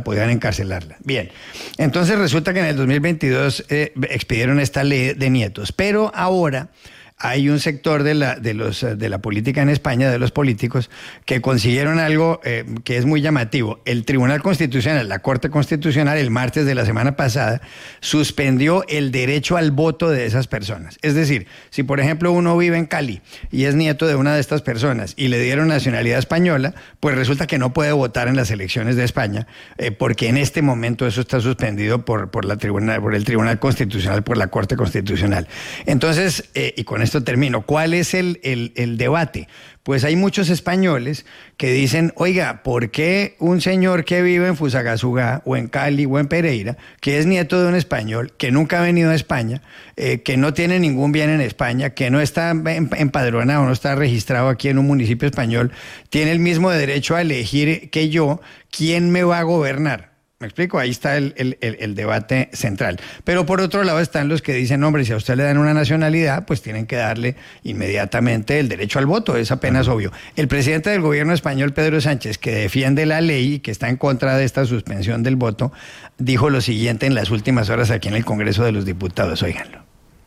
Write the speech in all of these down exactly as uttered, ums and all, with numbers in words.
podían encarcelarla. Bien, entonces resulta que en el dos mil veintidós eh, expidieron esta ley de nietos, pero ahora hay un sector de la, de los, de la política en España, de los políticos, que consiguieron algo eh, que es muy llamativo. El Tribunal Constitucional, la Corte Constitucional, el martes de la semana pasada, suspendió el derecho al voto de esas personas. Es decir, si por ejemplo uno vive en Cali y es nieto de una de estas personas y le dieron nacionalidad española, pues resulta que no puede votar en las elecciones de España, eh, porque en este momento eso está suspendido por, por, la tribunal, por el Tribunal Constitucional, por la Corte Constitucional. Entonces, eh, y con esto termino. ¿Cuál es el, el, el debate? Pues hay muchos españoles que dicen, oiga, ¿por qué un señor que vive en Fusagasugá o en Cali o en Pereira, que es nieto de un español, que nunca ha venido a España, eh, que no tiene ningún bien en España, que no está empadronado, no está registrado aquí en un municipio español, tiene el mismo derecho a elegir que yo quién me va a gobernar? ¿Me explico? Ahí está el, el, el, el debate central. Pero por otro lado están los que dicen, hombre, si a usted le dan una nacionalidad, pues tienen que darle inmediatamente el derecho al voto, es apenas obvio. El presidente del gobierno español, Pedro Sánchez, que defiende la ley y que está en contra de esta suspensión del voto, dijo lo siguiente en las últimas horas aquí en el Congreso de los Diputados. Óiganlo.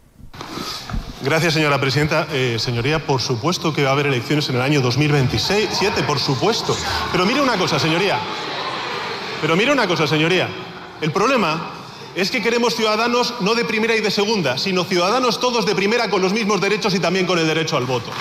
Gracias, señora presidenta. Eh, señoría, por supuesto que va a haber elecciones en el año dos mil veintisiete, por supuesto. Pero mire una cosa, señoría. Pero mire una cosa, señoría, el problema es que queremos ciudadanos no de primera y de segunda, sino ciudadanos todos de primera con los mismos derechos y también con el derecho al voto.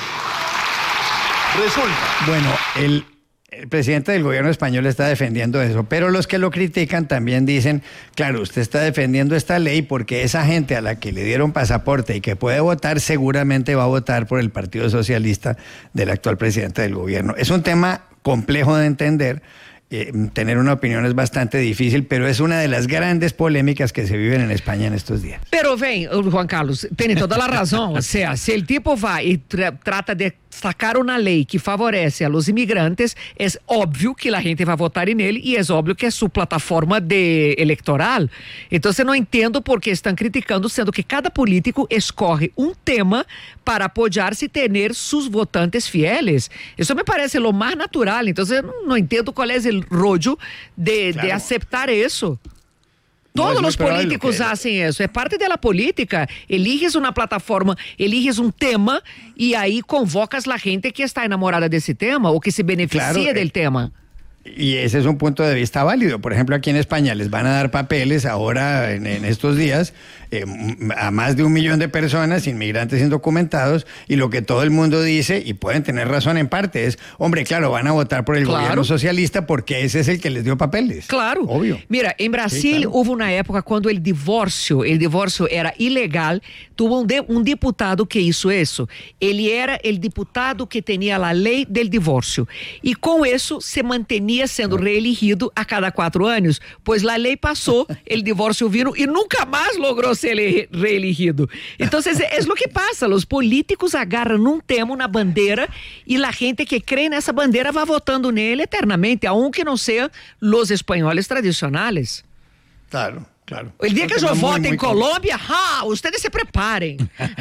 Resulta... Bueno, el, el presidente del gobierno español está defendiendo eso, pero los que lo critican también dicen, claro, usted está defendiendo esta ley porque esa gente a la que le dieron pasaporte y que puede votar seguramente va a votar por el Partido Socialista del actual presidente del gobierno. Es un tema complejo de entender. Eh, tener una opinión es bastante difícil, pero es una de las grandes polémicas que se viven en España en estos días. Pero vem, Juan Carlos, tem toda a razão. O sea, se el tipo vai e tra trata de sacar uma lei que favorece a los imigrantes, é óbvio que a gente vai votar nele e é óbvio que é sua plataforma de eleitoral. Então, eu não entendo por que estão criticando, sendo que cada político escorre um tema para apoiar-se e ter seus votantes fieles. Isso me parece o mais natural. Então, eu não entendo qual é o rollo de, claro. de aceitar isso. Todos os políticos que... hacen isso, é parte da política. Eliges uma plataforma, eliges um tema e aí convocas a gente que está enamorada desse tema ou que se beneficia claro, del tema. Y ese es un punto de vista válido. Por ejemplo, aquí en España les van a dar papeles ahora, en, en estos días, eh, a más de un millón de personas, inmigrantes indocumentados, y lo que todo el mundo dice, y pueden tener razón en parte, es, hombre, claro, van a votar por el claro. gobierno socialista porque ese es el que les dio papeles. Claro. Obvio. Mira, em Brasil sí, claro. houve uma época quando o divórcio, o divórcio era ilegal, tuvo um, de, um deputado que hizo isso. Ele era o deputado que tinha a lei del divórcio. E com isso se mantinha sendo reelegido a cada quatro anos, pois a lei passou, o divórcio vino e nunca mais logrou ser reelegido. Então, é o que passa, os políticos agarram um tema, uma bandeira, e a gente que crê nessa bandeira vai votando nele eternamente, aunque não seja os espanhóis tradicionais. Claro. Claro. El día que yo vote en Colombia, ¡ja! Ustedes se preparen.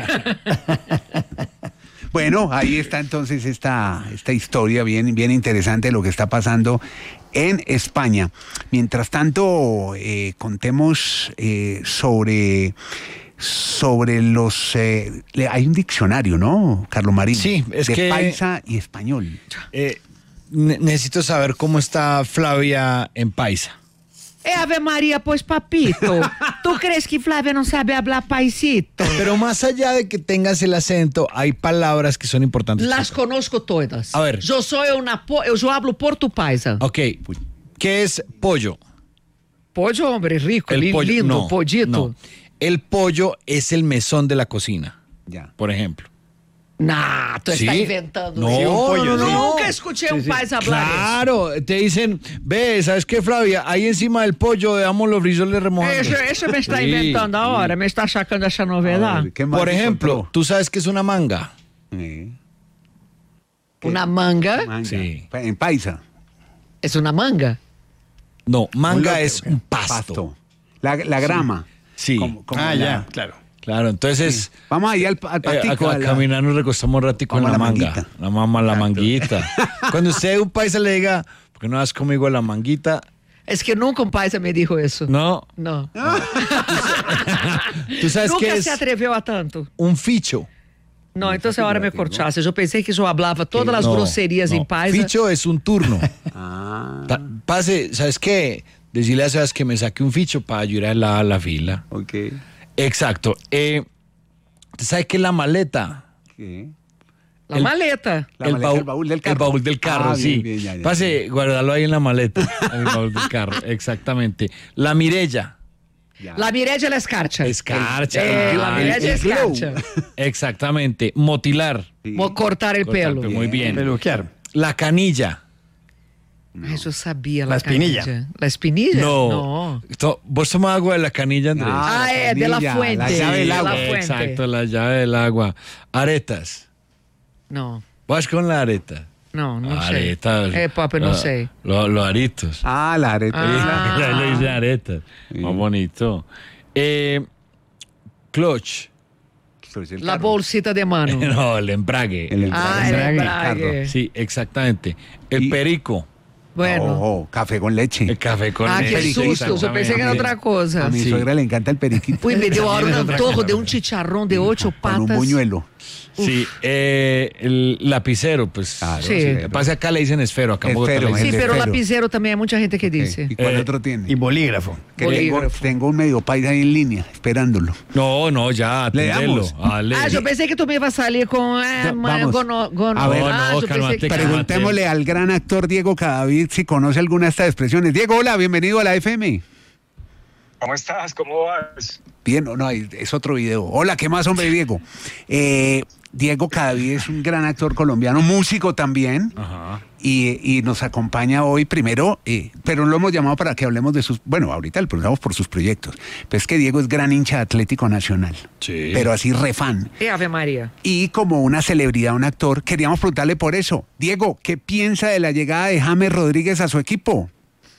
Bueno, ahí está entonces esta, esta historia bien, bien interesante de lo que está pasando en España. Mientras tanto, eh, contemos eh, sobre, sobre los... Eh, hay un diccionario, ¿no, Carlos Marín? Sí, es de que... paisa y español. Eh, necesito saber cómo está Flavia en paisa. É Ave María, pues papito. ¿Tú crees que Flavia no sabe hablar paisito? Pero más allá de que tengas el acento, hay palabras que son importantes. Las conozco todas. A ver. Yo soy una... Po yo hablo portupaisa. Ok. ¿Qué es pollo? Pollo, hombre, rico, el pollo, lindo, no, pollito. No. El pollo es el mesón de la cocina. Ya. Por ejemplo. Nah, tú ¿Sí? estás inventando. No, sí, un pollo, no, sí. Nunca escuché sí, un sí. paisa hablar. Claro, te dicen, ve, ¿sabes qué, Flavia? Ahí encima del pollo dejamos los frijoles remojados. Eso, eso me está sí, inventando ahora, sí. me está sacando esa novedad. Ver, Por ejemplo, encontró? ¿Tú sabes qué es una manga? Sí. ¿Una manga? manga? Sí. En paisa. ¿Es una manga? No, manga un es okay. un pasto. pasto. La, la grama. Sí. Como, como ah, la... ya, claro. Claro, entonces... Sí. Vamos ahí al, al patico. Eh, a, a, a caminar nos recostamos un ratico en la, la manga. Manguita. La mamá, la manguita. Cuando usted a un paisa le diga, ¿por qué no vas conmigo a la manguita? Es que nunca un paisa me dijo eso. No. No. ¿Tú sabes qué Nunca es se atrevió a tanto. un ficho? No, entonces ahora me corchaste. Yo pensé que yo hablaba todas las No, groserías no. en paisa. Ficho es un turno. Ah, Pa- pase, ¿sabes qué? Decirle a Sebas que me saque un ficho para ayudar a la, la fila. ok. Exacto. Eh, ¿Sabes qué es la maleta? ¿Qué? La el- maleta. La maleta, el baúl del carro. El baúl del carro, Ah, sí. bien, bien, ya, ya, Pase, guárdalo ahí en la maleta. En el baúl del carro, exactamente. La Mirella. Ya. La Mireya la escarcha. Escarcha. Eh, El- la el- Mireya el glow. escarcha. Exactamente. Motilar. Sí. Mo- cortar el Cortar, pelo. muy bien. Peluquear. La canilla. Ay, yo sabía la, La espinilla. canilla. ¿La espinilla? No. No. To- ¿Vos tomás agua de la canilla, Andrés? Ah, Ah, la eh, de la canilla, fuente. la llave del de agua. la fuente. Exacto, la llave del agua. Aretas. No, ¿Vas con la areta? no, no Aretas. sé. Eh, papi, no Ah, sé. lo- Los aritos. Ah, la areta. Ah. Ya le dicen aretas. Más bonito. Eh, clutch. Pues el La carro. bolsita de mano. No, el embrague. El Ah, embrague. el embrague. embrague. Sí, exactamente. El Y- perico. Bueno. Ojo, café con leche. El café con Ah, qué leche, susto. Yo pensé que era exactamente. otra cosa. A mi Sí. suegra le encanta el periquito. Uy, me dio ahora un es otra antojo cosa, de un ¿verdad? chicharrón de ocho Con patas. un buñuelo. Sí, eh, el lapicero, pues. Claro, Sí. Lo que pasa acá le dicen esfero, acá en Bogotá Esfero, le dicen- Sí, el pero esfero. lapicero también hay mucha gente que dice. ¿Y cuál Eh, otro tiene? Y bolígrafo. Que tengo, bolígrafo. tengo un medio paisa ahí en línea, esperándolo. No, no, ya, Le atendelo. damos. Ale. Ah, yo pensé que tú me ibas a salir con... Ah, Ya, ma- vamos. gono- gono- A ver. Ah, No, yo cálmate, pensé que- cálmate. Preguntémosle al gran actor Diego Cadavid si conoce alguna de estas expresiones. Diego, hola, bienvenido a la F M. ¿Cómo estás? ¿Cómo vas? Bien, no, no, es otro video. Hola, ¿qué más, hombre, Diego? Eh, Diego Cadavid es un gran actor colombiano, músico también, Ajá. y, y nos acompaña hoy primero, eh, pero lo hemos llamado para que hablemos de sus, bueno, ahorita le preguntamos por sus proyectos, pero es que Diego es gran hincha de Atlético Nacional, Sí. pero así re fan. Eh, Ave María. Y como una celebridad, un actor, queríamos preguntarle por eso. Diego, ¿qué piensa de la llegada de James Rodríguez a su equipo?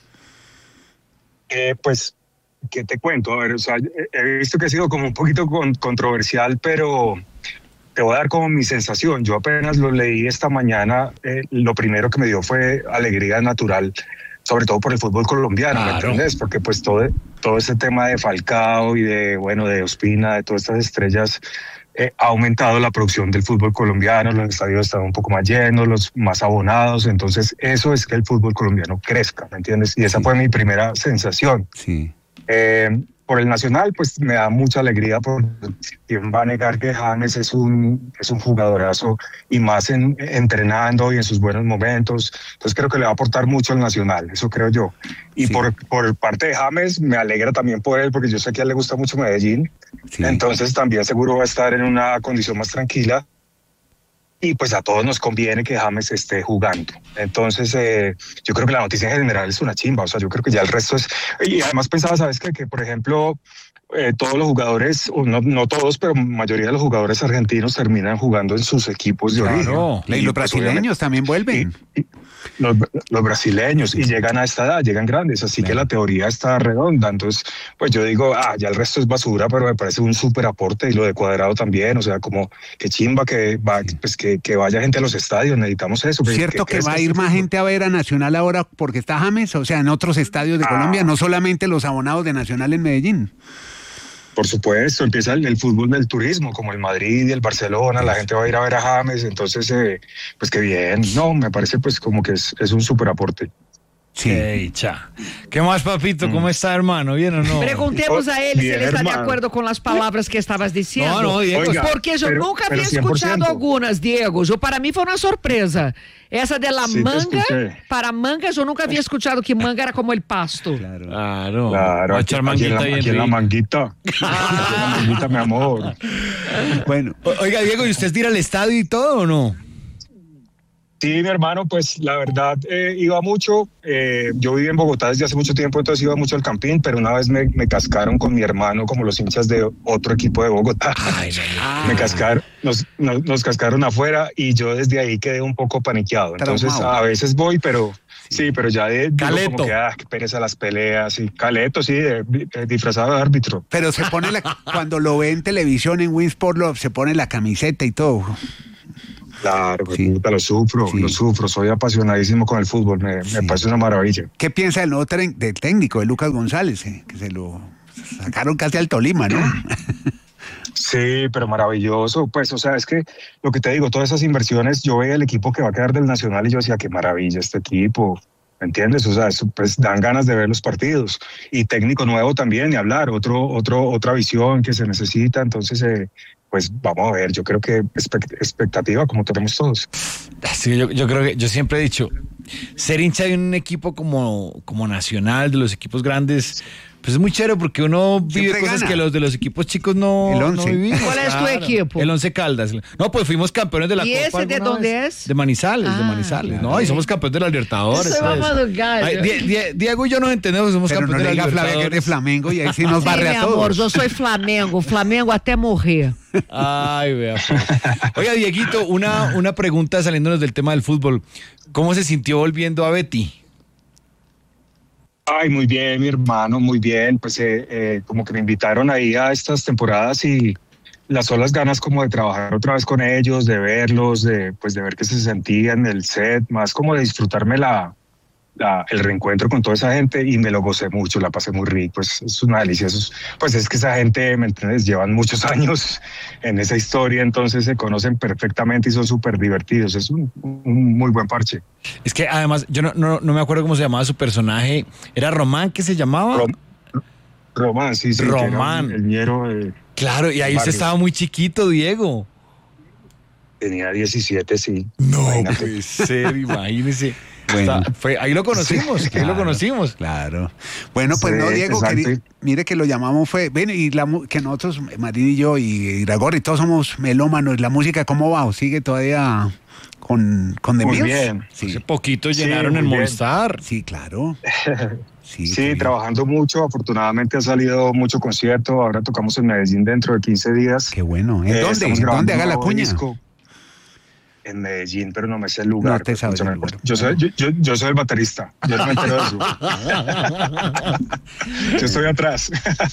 Eh, pues, ¿qué te cuento? A ver, o sea, he visto que ha sido como un poquito con- controversial, pero te voy a dar como mi sensación. Yo apenas lo leí esta mañana, eh, lo primero que me dio fue alegría natural, sobre todo por el fútbol colombiano, ¿me Claro. entiendes? Porque pues todo, todo ese tema de Falcao y de, bueno, de Ospina, de todas estas estrellas, eh, ha aumentado la producción del fútbol colombiano, los estadios están un poco más llenos, los más abonados, entonces eso es que el fútbol colombiano crezca, ¿me entiendes? Y esa Sí. fue mi primera sensación. Sí. Eh, por el Nacional, pues me da mucha alegría, porque quién va a negar que James es un, es un jugadorazo, y más en, entrenando y en sus buenos momentos. Entonces creo que le va a aportar mucho al Nacional, eso creo yo. Y Sí. por, por parte de James, me alegra también por él, porque yo sé que a él le gusta mucho Medellín. Sí. Entonces también seguro va a estar en una condición más tranquila. Y pues a todos nos conviene que James esté jugando. Entonces eh, yo creo que la noticia en general es una chimba. O sea, yo creo que ya el resto es... Y además pensaba, ¿sabes qué? Que por ejemplo, eh, todos los jugadores, o no, no todos, pero mayoría de los jugadores argentinos terminan jugando en sus equipos de origen. Claro. Y los pues, brasileños también vuelven. y- y los, los brasileños, y llegan a esta edad, llegan grandes, así que la teoría está redonda. Entonces, pues yo digo, ah, ya el resto es basura, pero me parece un súper aporte, y lo de Cuadrado también, o sea, como que chimba que, va, pues que, que vaya gente a los estadios, necesitamos eso. ¿Cierto que, crezca va a este ir más fútbol. gente a ver a Nacional ahora porque está James? O sea, en otros estadios de Ah. Colombia, no solamente los abonados de Nacional en Medellín. Por supuesto, empieza el, el fútbol del turismo, como el Madrid y el Barcelona, la gente va a ir a ver a James, entonces, eh, pues qué bien, no, me parece pues como que es, es un súper aporte. Sí. Qué dicha. ¿Qué más, papito? ¿Cómo está, hermano? ¿Bien o no? Preguntemos a él si Bien, él está de hermano. acuerdo con las palabras que estabas diciendo. No, no, Diego. Oiga, Porque yo pero- nunca pero había cien por ciento. escuchado algunas, Diego. Yo, para mí fue una sorpresa. Esa de la Sí, te manga, escuché. para manga, yo nunca había escuchado que manga era como el pasto. Claro. Claro. Claro, Va a aquí, echar aquí en manguita la, ahí, aquí en la Enrique. manguita, aquí en la manguita, mi amor. Bueno, O- Oiga, Diego, ¿y usted tira al estadio y todo o no? Sí, mi hermano, pues la verdad eh, iba mucho. Eh, yo viví en Bogotá desde hace mucho tiempo, entonces iba mucho al Campín, pero una vez me, me cascaron con mi hermano, como los hinchas de otro equipo de Bogotá. Ay, no, no. Me cascaron, nos, nos, nos cascaron afuera, y yo desde ahí quedé un poco paniqueado. Entonces Traumado. a veces voy, pero sí, pero ya de, digo Caleto. como que, ah, qué pereza las peleas. Y Caleto, sí, de- de- disfrazado de árbitro. pero se pone la, cuando lo ve en televisión en Winsport, lo, se pone la camiseta y todo. Claro, Sí. puta, lo sufro, Sí. lo sufro, soy apasionadísimo con el fútbol, me, Sí. me parece una maravilla. ¿Qué piensa del nuevo tren- del técnico, de Lucas González, eh, que se lo sacaron casi al Tolima, ¿no? Sí, pero maravilloso, pues, o sea, es que lo que te digo, todas esas inversiones, yo veía el equipo que va a quedar del Nacional y yo decía, qué maravilla este equipo, ¿me entiendes? O sea, eso, pues dan ganas de ver los partidos. Y técnico nuevo también, y hablar, otro, otro, otra visión que se necesita, entonces, eh, pues vamos a ver, yo creo que expect- expectativa como tenemos todos. Sí, yo, yo creo que yo siempre he dicho, ser hincha de un equipo como, como Nacional, de los equipos grandes, pues es muy chévere porque uno vive Siempre cosas gana. que los de los equipos chicos no, El Once. no vivimos. ¿Cuál es tu equipo? El Once Caldas. No, pues fuimos campeones de la ¿Y Copa. ese de alguna dónde vez. es? De Manizales, de Ah, Manizales. claro. No, y somos campeones de la Libertadores. Eso es ¿sabes? mamá del gallo. Ay, Die- Die- Diego y yo nos entendemos, somos Pero no campeones le de la diga Flavia que es de Libertadores. Flamengo y ahí sí nos Sí, barre mi a amor, todos. yo soy Flamengo, Flamengo até morrer. Ay, vea. pues. Oiga, Dieguito, una, una pregunta saliéndonos del tema del fútbol. ¿Cómo se sintió volviendo a Betty? Ay, muy bien, mi hermano, muy bien. Pues eh, eh, como que me invitaron ahí a estas temporadas y las solas ganas como de trabajar otra vez con ellos, de verlos, de pues de ver qué se sentía en el set, más como de disfrutarme la, la- el reencuentro con toda esa gente y me lo gocé mucho, la pasé muy rico, es, es una delicia. Eso es- pues es que esa gente, ¿me entiendes? Llevan muchos años en esa historia, entonces se conocen perfectamente y son súper divertidos. Es un, un muy buen parche. Es que además, yo no, no, no me acuerdo cómo se llamaba su personaje. ¿Era Román que se llamaba? Rom- Román, sí, sí. que era Román. un- El ñero eh, Claro, y ahí usted Vargas. estaba muy chiquito, Diego. tenía diecisiete, sí. No Imagínate. puede ser, imagínese. Bueno. Está- fue- ahí lo conocimos, ahí Claro, lo conocimos. Claro. Bueno, pues Sí, no, Diego, exacto. queri- mire que lo llamamos fue, bueno, y la, mu- que nosotros, Marín y yo, y Iragorri, todos somos melómanos. ¿La música cómo va? ¿O sigue todavía con, con The Muy Mills? bien. Sí, Hace poquito Sí, llenaron muy el bien. Movistar. sí, claro. Sí, Sí, qué bien. trabajando mucho. Afortunadamente ha salido mucho concierto. Ahora tocamos en Medellín dentro de quince días. Qué bueno. ¿En Eh, dónde? estamos ¿En grabando dónde? un Haga la nuevo cuña. disco. En Medellín, pero no me sé el lugar. No te pues, sabes se me- el lugar. Yo soy, yo, yo, yo soy el baterista. Yo no me entero de eso. Yo estoy atrás.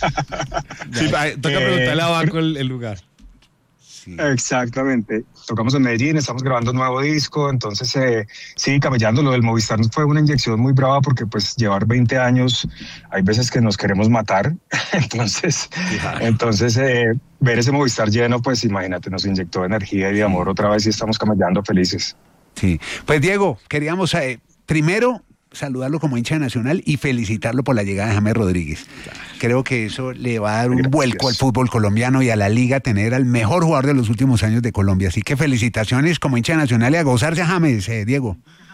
Sí, ahí toca Eh, preguntarle a Baco el, el lugar. Sí. Exactamente. Tocamos en Medellín, estamos grabando un nuevo disco, entonces eh, sí, camellando. Lo del Movistar fue una inyección muy brava porque pues llevar veinte años, hay veces que nos queremos matar, entonces, entonces eh, ver ese Movistar lleno, pues imagínate, nos inyectó energía y de amor otra vez y estamos camellando felices. Sí. Pues Diego, queríamos eh, primero saludarlo como hincha de Nacional y felicitarlo por la llegada de James Rodríguez. Creo que eso le va a dar un Gracias. vuelco al fútbol colombiano y a la liga tener al mejor jugador de los últimos años de Colombia. Así que felicitaciones como hincha de Nacional y a gozarse a James, eh, Diego.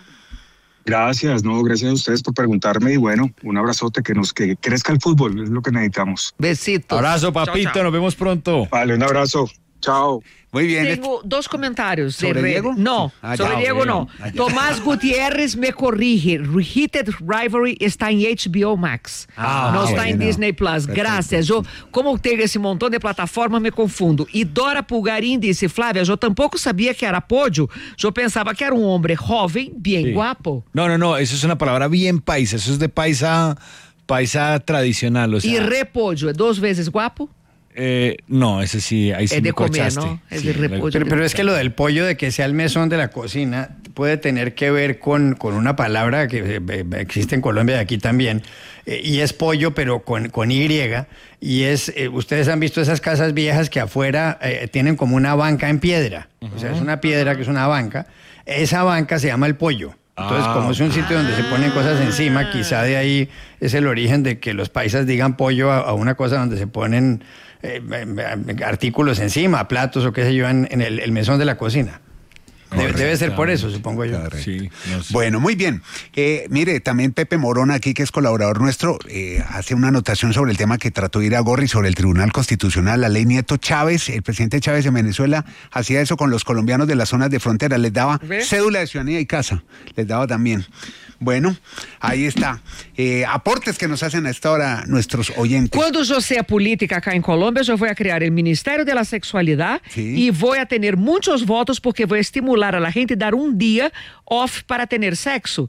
Gracias, no, gracias a ustedes por preguntarme y bueno, un abrazote, que nos que crezca el fútbol, es lo que necesitamos. Besito. Abrazo, papito, Chao, chao. nos vemos pronto. Vale, un abrazo, chao. Muy bien. Tengo dos comentarios. de ¿Sobre red. Diego? No, Ah, sobre ya, Diego bueno. no. Ah, ya. Tomás Gutiérrez me corrige. Heated Rivalry está en H B O Max. Ah, no está en bueno. Disney Plus. Perfecto. Gracias. Yo, como tenho esse montão de plataformas, me confundo. E Dora Pulgarim disse, Flávia, eu tampouco sabia que era pódio. Eu pensava que era um homem jovem, bien Sí. guapo. No, no, no, eso es una palabra bien paisa, eso es de paisa, paisa tradicional, o sea. E repódio, é duas vezes guapo? eh, no, ese sí, ahí sí Es me de comer, corchaste. ¿no? Es Sí, de repollo. Pero, pero es que lo del pollo, de que sea el mesón de la cocina, puede tener que ver con, con una palabra que eh, existe en Colombia y aquí también, eh, y es pollo, pero con, con Y, y es, eh, ustedes han visto esas casas viejas que afuera eh, tienen como una banca en piedra, o sea, es una piedra que es una banca, esa banca se llama el pollo. Entonces, Ah, como es un sitio donde se ponen cosas encima, quizá de ahí es el origen de que los paisas digan pollo a, a una cosa donde se ponen eh, eh, artículos encima, platos o qué sé yo, en, en el, el mesón de la cocina. Debe, debe ser por eso, supongo yo. Correcto. Sí, no sé. Bueno, muy bien. Eh, mire, también Pepe Morón aquí, que es colaborador nuestro, eh, hace una anotación sobre el tema que trató Iragorri sobre el Tribunal Constitucional, la ley Nieto Chávez. El presidente Chávez en Venezuela hacía eso con los colombianos de las zonas de frontera, les daba ¿Ve? cédula de ciudadanía y casa, les daba también. Bueno, ahí está. Eh, aportes que nos hacen a esta hora nuestros oyentes. Quando eu ser política acá em Colômbia, eu vou criar o Ministério da Sexualidade Sim. e vou ter muitos votos porque vou estimular a la gente a dar um dia off para ter sexo.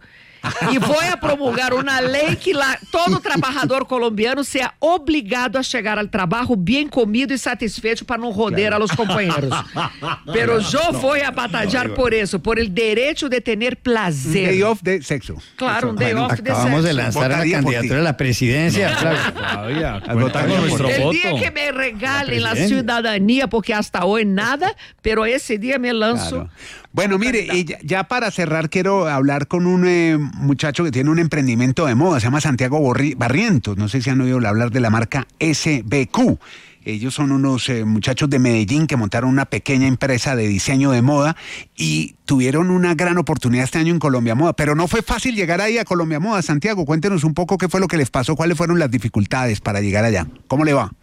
E vou a promulgar uma lei que lá, todo trabalhador colombiano seja obrigado a chegar ao trabalho bem comido e satisfeito para não rodear claro. a los companheiros. Pero yo no, voy a batallar no, por eso, por el derecho de tener placer. Un day off de sexo. Claro, un day bueno, off de sexo. Acabamos de lanzar a la candidatura a la presidencia. No, Flavia. Flavia, al votar con nuestro el voto. día que me regalen la, la ciudadanía, porque hasta hoy nada, pero ese día me lanzo. Claro. Bueno, mire, ya, ya para cerrar quiero hablar con un eh, muchacho que tiene un emprendimiento de moda, se llama Santiago Borri- Barrientos, no sé si han oído hablar de la marca S B Q. Ellos son unos eh, muchachos de Medellín que montaron una pequeña empresa de diseño de moda y tuvieron una gran oportunidad este año en Colombia Moda, pero no fue fácil llegar ahí a Colombia Moda. Santiago, cuéntenos un poco qué fue lo que les pasó, cuáles fueron las dificultades para llegar allá. ¿Cómo le va?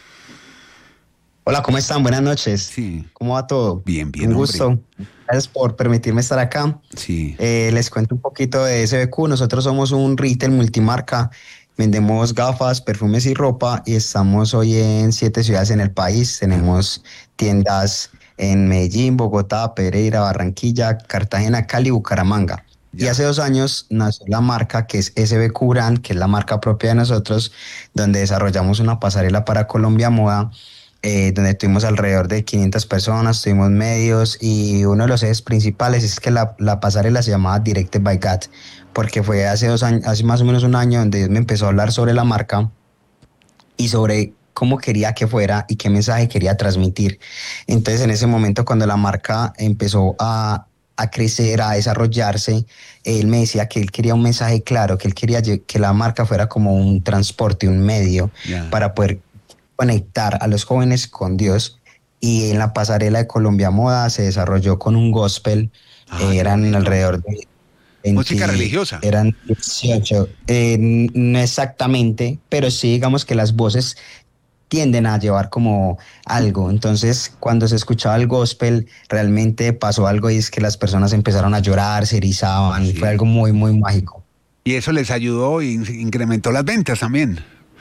Hola, ¿cómo están? Buenas noches. Sí. ¿Cómo va todo? Bien, bien, Un gusto. hombre. Gracias por permitirme estar acá. Sí. Eh, les cuento un poquito de S B Q. Nosotros somos un retail multimarca. Vendemos gafas, perfumes y ropa y estamos hoy en siete ciudades en el país. Tenemos tiendas en Medellín, Bogotá, Pereira, Barranquilla, Cartagena, Cali, Bucaramanga. Ya. Y hace dos años nació la marca que es S B Q Brand, que es la marca propia de nosotros, donde desarrollamos una pasarela para Colombia Moda, eh, donde tuvimos alrededor de quinientas personas, tuvimos medios y uno de los ejes principales es que la, la pasarela se llamaba Directed by God, porque fue hace dos años, hace más o menos un año donde Dios me empezó a hablar sobre la marca y sobre cómo quería que fuera y qué mensaje quería transmitir. Entonces en ese momento cuando la marca empezó a, a crecer, a desarrollarse, él me decía que él quería un mensaje claro, que él quería que la marca fuera como un transporte, un medio yeah. para poder conectar a los jóvenes con Dios. Y en la pasarela de Colombia Moda se desarrolló con un gospel, ah, eh, eran alrededor de veinte, música religiosa. Eran dieciocho, eh, no exactamente, pero sí digamos que las voces tienden a llevar como algo. Entonces, cuando se escuchaba el gospel, realmente pasó algo y es que las personas empezaron a llorar, se erizaban, sí. Fue algo muy, muy mágico. Y eso les ayudó e incrementó las ventas también.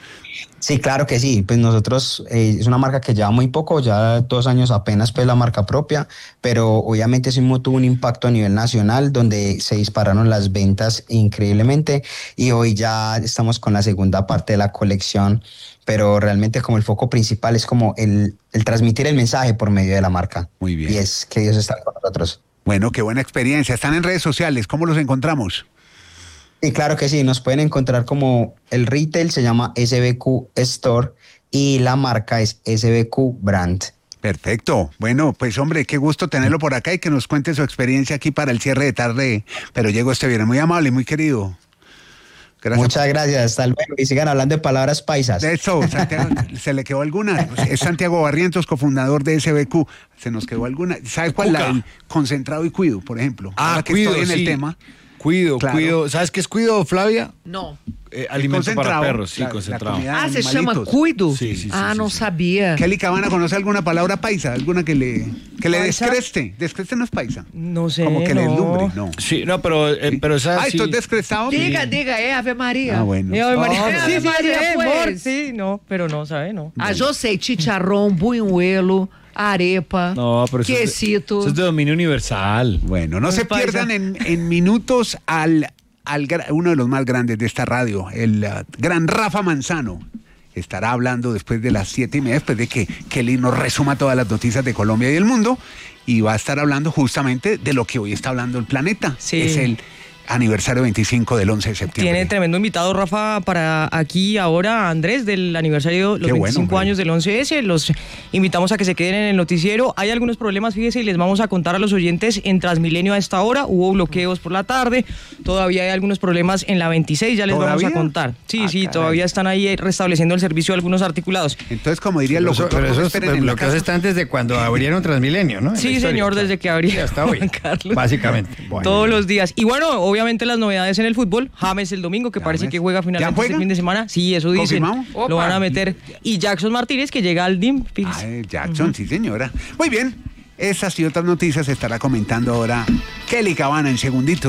Sí, claro que sí. Pues nosotros, eh, es una marca que lleva muy poco, ya dos años apenas, pues la marca propia, pero obviamente sí tuvo un impacto a nivel nacional donde se dispararon las ventas increíblemente y hoy ya estamos con la segunda parte de la colección, pero realmente como el foco principal es como el, el transmitir el mensaje por medio de la marca. Muy bien. Y es que Dios está con nosotros. Bueno, qué buena experiencia. Están en redes sociales, ¿cómo los encontramos? Sí, claro que sí, nos pueden encontrar como el retail se llama S B Q Store y la marca es S B Q Brand. Perfecto. Bueno, pues hombre, qué gusto tenerlo por acá y que nos cuente su experiencia aquí para el cierre de tarde. Pero llegó este viernes, muy amable, muy querido. Gracias. Muchas gracias, hasta luego y sigan hablando de palabras paisas. De eso, Santiago, ¿se le quedó alguna? Es Santiago Barrientos, cofundador de S B Q. ¿Se nos quedó alguna? ¿Sabe cuál? La, el concentrado y cuido, por ejemplo. Ah, ahora que cuido, estoy en sí. el tema. Cuido, claro. cuido. ¿Sabes qué es cuido, Flavia? No. Eh, alimento para perros, sí, la, concentrado. La ah, se llama cuido. Sí, sí, sí, ah, sí, no sí. sabía. Kelly Cabana, ¿conoce alguna palabra paisa? ¿Alguna que le, que le descreste? ¿Descreste no es paisa? No sé, Como que no. le deslumbre, no. Sí, no, pero, eh, ¿Sí? pero esa Ah, sí. esto es descrestado. Diga, Sí. diga, é Ave María. Ah, bueno. Y Ave María. Oh, sí, Ave sí, María, sí, pues. amor, sí, no, pero no, ¿sabe? No. Ah, yo sé, chicharrón, buñuelo, arepa, No, pero eso es, de, quesito. eso es de dominio universal. Bueno, no Muy se paisa. pierdan en, en minutos al, al gra- uno de los más grandes de esta radio, el uh, gran Rafa Manzano. Estará hablando después de las siete y media, después de que Kelly nos resuma todas las noticias de Colombia y del mundo, y va a estar hablando justamente de lo que hoy está hablando el planeta. Sí. Es el aniversario veinticinco del once de septiembre. Tiene tremendo invitado, Rafa, para aquí ahora, Andrés, del aniversario, los Qué bueno, veinticinco hombre. años del once ese. Los invitamos a que se queden en el noticiero. Hay algunos problemas, fíjese, y les vamos a contar a los oyentes en Transmilenio a esta hora. Hubo bloqueos por la tarde. Todavía hay algunos problemas en la veintiséis, ya les ¿Todavía? vamos a contar. Sí, Ah, sí, caray. todavía están ahí restableciendo el servicio de algunos articulados. Entonces, como diría el Pero eso- locutor, pero no esos esperen en la bloqueos casa. están desde cuando abrieron Transmilenio, ¿no? En la Sí, historia. señor, desde que abrieron, Sí, hasta hoy. Juan Carlos. Básicamente. Bueno. Todos los días. Y bueno, obviamente las novedades en el fútbol. James el domingo, que James. parece que juega ¿Ya finalmente juega? este fin de semana. Sí, eso dicen. ¿Confirmado? Lo Opa. van a meter. Y Jackson Martínez, que llega al D I M. fíjese. Ay, Jackson, sí señora. Muy bien, esas y otras noticias estará comentando ahora Kelly Cabana en segunditos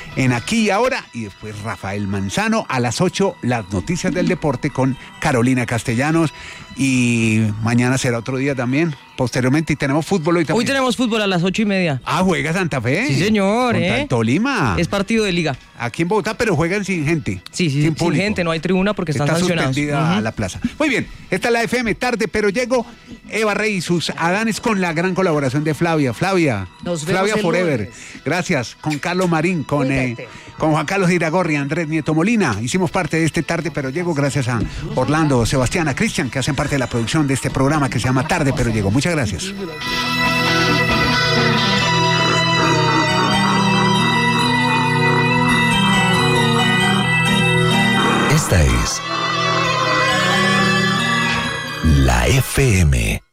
en Aquí y Ahora, y después Rafael Manzano a las ocho, las noticias del deporte con Carolina Castellanos, y mañana será otro día también, posteriormente, y tenemos fútbol hoy también. Hoy tenemos fútbol a las ocho y media. Ah, juega Santa Fe. Sí, señor, Contra ¿eh? el Tolima. Es partido de liga. Aquí en Bogotá, pero juegan sin gente. Sí, sí, sin, sin gente, no hay tribuna porque están Está sancionados. suspendida Uh-huh. la plaza. Muy bien, esta es la F M, tarde, pero llego. Eva Rey y sus Adanes con la gran colaboración de Flavia. Flavia, Nos vemos Flavia el Forever. lunes. Gracias. Con Carlos Marín, con, eh, con Juan Carlos Iragorri, Andrés Nieto Molina. Hicimos parte de este Tarde, pero llego gracias a Orlando, Sebastián, a Cristian, que hacen parte de la producción de este programa que se llama Tarde, pero llego. Muchas gracias. Esta es la F M.